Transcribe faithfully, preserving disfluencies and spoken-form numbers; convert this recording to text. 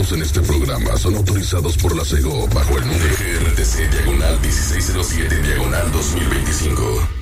usados en este programa son autorizados por la SEGO bajo el número G R T C diagonal dieciséis cero siete diagonal dos mil veinticinco.